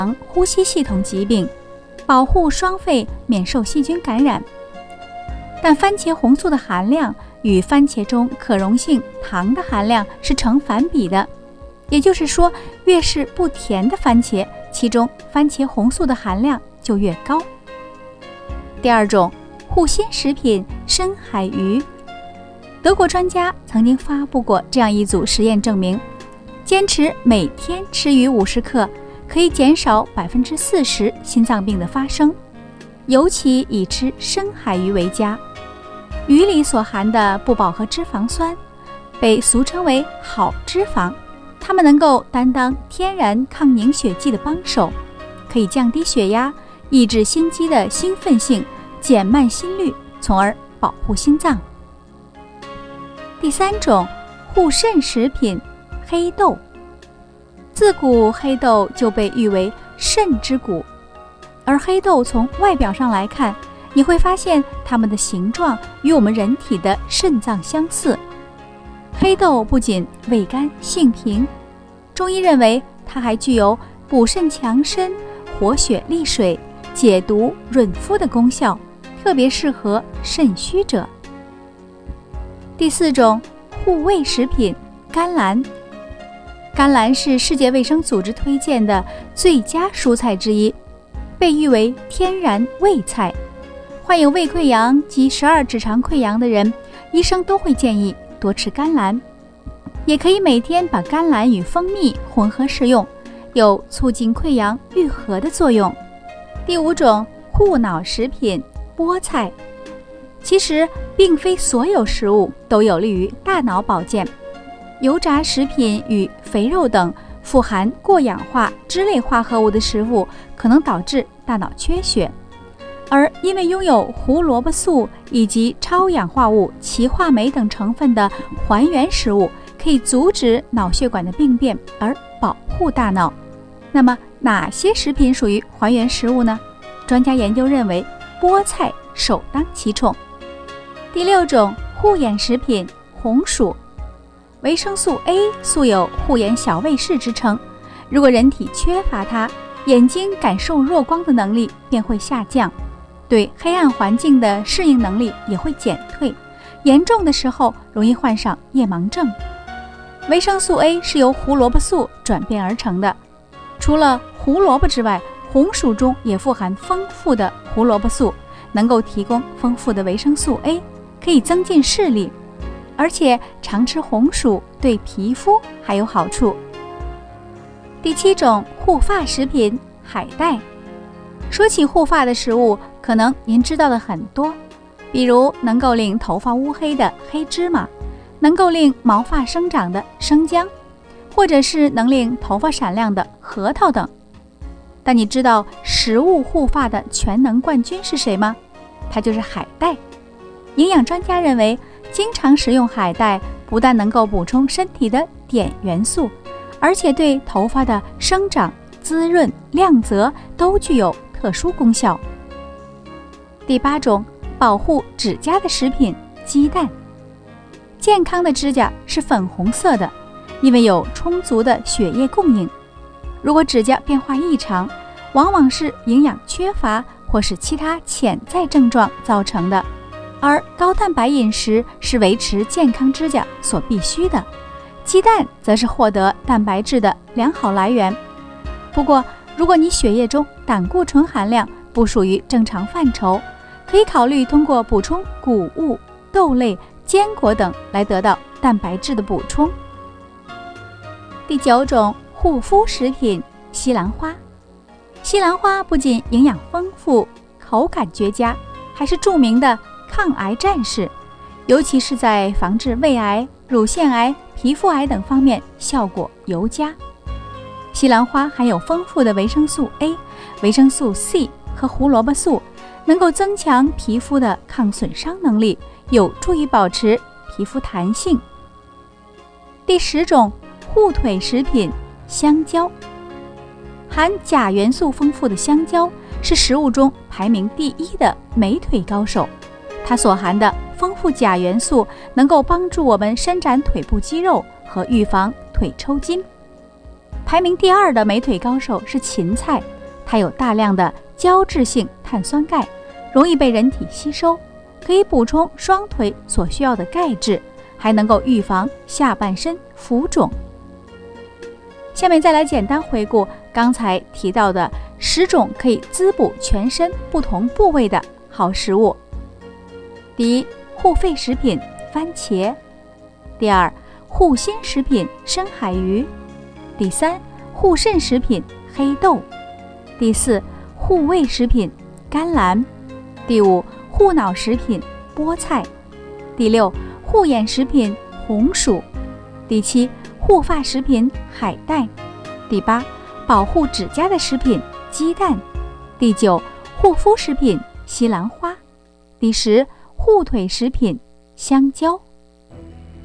呼吸系统疾病，保护双肺免受细菌感染。但番茄红素的含量与番茄中可溶性糖的含量是成反比的，也就是说，越是不甜的番茄，其中番茄红素的含量就越高。第二种，护心食品深海鱼。德国专家曾经发布过这样一组实验，证明坚持每天吃鱼50克，可以减少40%心脏病的发生，尤其以吃深海鱼为佳。鱼里所含的不饱和脂肪酸被俗称为好脂肪，它们能够担当天然抗凝血剂的帮手，可以降低血压，抑制心肌的兴奋性，减慢心率，从而保护心脏。第三种，护肾食品黑豆。自古黑豆就被誉为肾之谷，而黑豆从外表上来看，你会发现它们的形状与我们人体的肾脏相似。黑豆不仅味甘性平，中医认为它还具有补肾强身、活血利水、解毒润肤的功效，特别适合肾虚者。第四种，护胃食品甘蓝。甘蓝是世界卫生组织推荐的最佳蔬菜之一，被誉为天然胃菜。患有胃溃疡及12指肠溃疡的人，医生都会建议多吃甘蓝，也可以每天把甘蓝与蜂蜜混合食用，有促进溃疡愈合的作用。第五种，护脑食品菠菜。其实并非所有食物都有利于大脑保健，油炸食品与肥肉等富含过氧化脂类化合物的食物可能导致大脑缺血，而因为拥有胡萝卜素以及超氧化物歧化酶等成分的还原食物，可以阻止脑血管的病变而保护大脑。那么哪些食品属于还原食物呢？专家研究认为，菠菜首当其冲。第六种，护眼食品红薯。维生素 A 素有护眼小卫士之称，如果人体缺乏它，眼睛感受弱光的能力便会下降，对黑暗环境的适应能力也会减退，严重的时候容易患上夜盲症。维生素 A 是由胡萝卜素转变而成的，除了胡萝卜之外，红薯中也富含丰富的胡萝卜素，能够提供丰富的维生素 A， 可以增进视力，而且常吃红薯对皮肤还有好处。第七种，护发食品海带。说起护发的食物，可能您知道的很多，比如能够令头发乌黑的黑芝麻，能够令毛发生长的生姜，或者是能令头发闪亮的核桃等。但你知道食物护发的全能冠军是谁吗？它就是海带。营养专家认为，经常食用海带不但能够补充身体的碘元素，而且对头发的生长、滋润、亮泽都具有特殊功效。第八种，保护指甲的食品鸡蛋。健康的指甲是粉红色的，因为有充足的血液供应。如果指甲变化异常，往往是营养缺乏或是其他潜在症状造成的，而高蛋白饮食是维持健康指甲所必须的，鸡蛋则是获得蛋白质的良好来源。不过，如果你血液中胆固醇含量不属于正常范畴，可以考虑通过补充谷物、豆类、坚果等来得到蛋白质的补充。第九种，护肤食品西兰花。西兰花不仅营养丰富、口感绝佳，还是著名的抗癌战士，尤其是在防治胃癌、乳腺癌、皮肤癌等方面效果尤佳。西兰花含有丰富的维生素 A、维生素 C 和胡萝卜素，能够增强皮肤的抗损伤能力，有助于保持皮肤弹性。第十种，护腿食品香蕉。含钾元素丰富的香蕉是食物中排名第1的美腿高手，它所含的丰富钾元素能够帮助我们伸展腿部肌肉和预防腿抽筋。 排名第2的美腿高手是芹菜，它有大量的胶质性碳酸钙，容易被人体吸收，可以补充双腿所需要的钙质，还能够预防下半身浮肿。下面再来简单回顾刚才提到的10种可以滋补全身不同部位的好食物。第一，护肺食品番茄；第2，护心食品深海鱼；第3，护肾食品黑豆；第4，护胃食品甘蓝；第5，护脑食品菠菜；第6，护眼食品红薯；第7，护发食品海带；第8，保护指甲的食品鸡蛋；第9，护肤食品西兰花；第10，护腿食品香蕉。